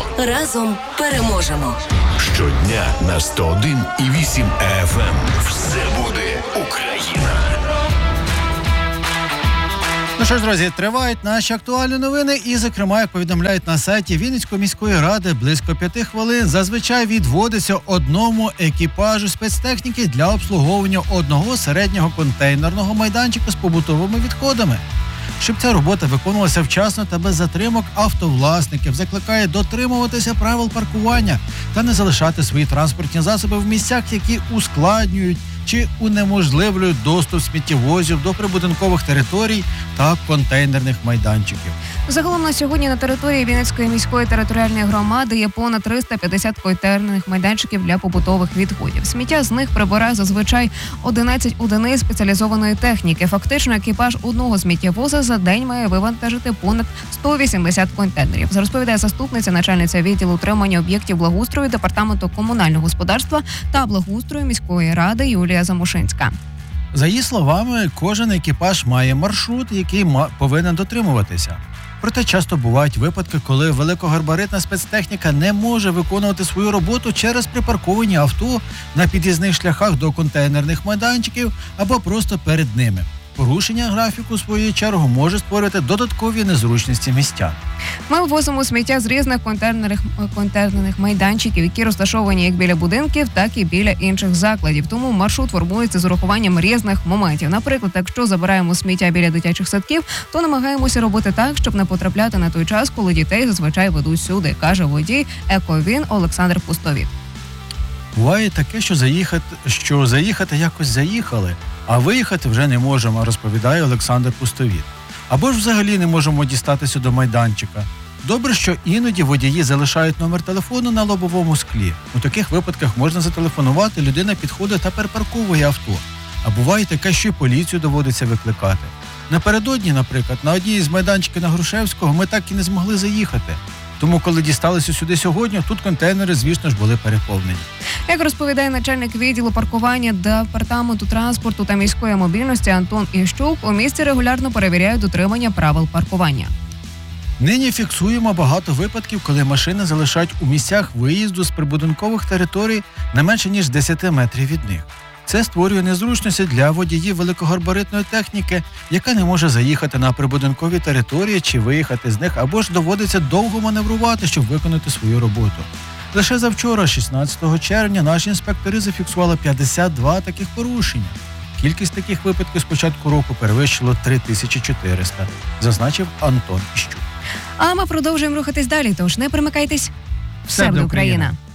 Разом переможемо. Щодня на 101,8 FM. Все буде Україна. Ну що ж, друзі, тривають наші актуальні новини і, зокрема, як повідомляють на сайті Вінницької міської ради, близько 5 хвилин зазвичай відводиться одному екіпажу спецтехніки для обслуговування одного середнього контейнерного майданчика з побутовими відходами. Щоб ця робота виконувалася вчасно та без затримок, автовласників закликає дотримуватися правил паркування та не залишати свої транспортні засоби в місцях, які ускладнюють чи унеможливлюють доступ сміттєвозів до прибудинкових територій та контейнерних майданчиків. Загалом на сьогодні на території Вінницької міської територіальної громади є понад 350 контейнерних майданчиків для побутових відходів. Сміття з них прибирає зазвичай 11 одиниць спеціалізованої техніки. Фактично, екіпаж одного сміттєвоза за день має вивантажити понад 180 контейнерів. Розповідає заступниця начальниця відділу утримання об'єктів благоустрою департаменту комунального господарства та благоустрою міської ради Юлія Замушинська. За її словами, кожен екіпаж має маршрут, який повинен дотримуватися. Проте часто бувають випадки, коли великогабаритна спецтехніка не може виконувати свою роботу через припарковані авто на під'їзних шляхах до контейнерних майданчиків або просто перед ними. Порушення графіку, в свою чергу, може створити додаткові незручності містян. Ми ввозимо сміття з різних контейнерних майданчиків, які розташовані як біля будинків, так і біля інших закладів. Тому маршрут формується з урахуванням різних моментів. Наприклад, якщо забираємо сміття біля дитячих садків, то намагаємося робити так, щоб не потрапляти на той час, коли дітей зазвичай ведуть сюди, каже водій Ековін Олександр Пустовіт. Буває таке, що заїхати якось заїхали, а виїхати вже не можемо, розповідає Олександр Пустовіт. Або ж взагалі не можемо дістатися до майданчика. Добре, що іноді водії залишають номер телефону на лобовому склі. У таких випадках можна зателефонувати, людина підходить та перепарковує авто. А буває таке, що й поліцію доводиться викликати. Напередодні, наприклад, на одній із майданчиків на Грушевського ми так і не змогли заїхати. Тому, коли дісталися сюди сьогодні, тут контейнери, звісно ж, були переповнені. Як розповідає начальник відділу паркування департаменту транспорту та міської мобільності Антон Іщук, у місті регулярно перевіряють дотримання правил паркування. Нині фіксуємо багато випадків, коли машини залишають у місцях виїзду з прибудинкових територій не менше, ніж 10 метрів від них. Це створює незручності для водіїв великогабаритної техніки, яка не може заїхати на прибудинкові території чи виїхати з них, або ж доводиться довго маневрувати, щоб виконати свою роботу. Лише завчора, 16 червня, наші інспектори зафіксували 52 таких порушення. Кількість таких випадків з початку року перевищило 3400, зазначив Антон Іщук. А ми продовжуємо рухатись далі, тож не примикайтесь. Все буде Україна!